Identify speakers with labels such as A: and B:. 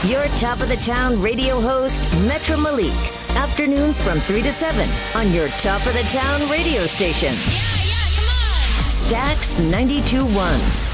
A: Your top of the town radio host, Metro Malik. Afternoons from 3 to 7 on your top of the town radio station.
B: Yeah, come on.
A: Stax 92.1.